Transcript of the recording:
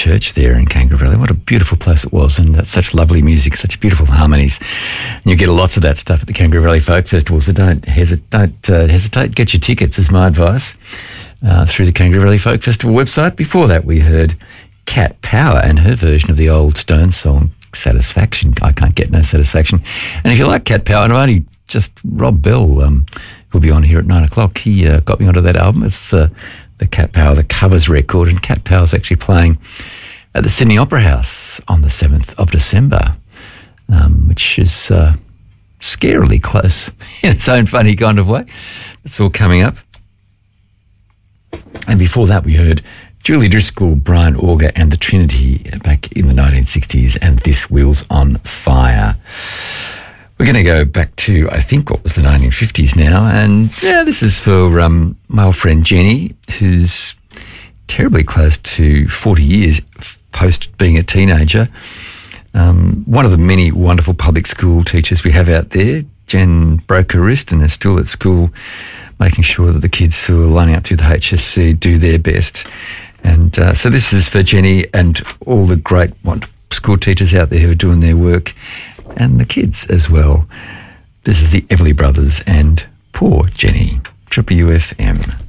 church there in Kangaroo Valley. What a beautiful place it was, and such lovely music, such beautiful harmonies. And you get lots of that stuff at the Kangaroo Valley Folk Festival, so don't hesitate. Get your tickets is my advice through the Kangaroo Valley Folk Festival website. Before that, we heard Cat Power and her version of the old Stones song, Satisfaction. I Can't Get No Satisfaction. And if you like Cat Power, and I've only just, Rob Bell, who'll be on here at 9 o'clock, he got me onto that album. It's the Cat Power, the covers record, and Cat Power's actually playing at the Sydney Opera House on the 7th of December, which is scarily close in its own funny kind of way. It's all coming up. And before that, we heard Julie Driscoll, Brian Auger and the Trinity back in the 1960s, and This Wheel's on Fire. We're going to go back to, I think, what was the 1950s now. And yeah, this is for my old friend Jenny, who's terribly close to 40 years post being a teenager. One of the many wonderful public school teachers we have out there. Jen broke her wrist and is still at school making sure that the kids who are lining up to the HSC do their best. And so this is for Jenny and all the great school teachers out there who are doing their work, and the kids as well. This is the Everly Brothers and Poor Jenny, Triple UFM.